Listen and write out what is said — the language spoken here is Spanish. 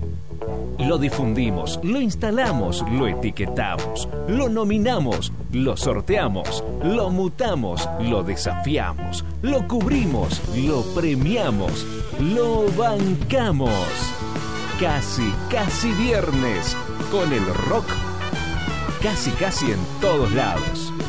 Lo difundimos, lo instalamos, lo etiquetamos, lo nominamos, lo sorteamos, lo mutamos, lo desafiamos, lo cubrimos, lo premiamos, lo bancamos. Casi viernes, con el rock casi en todos lados.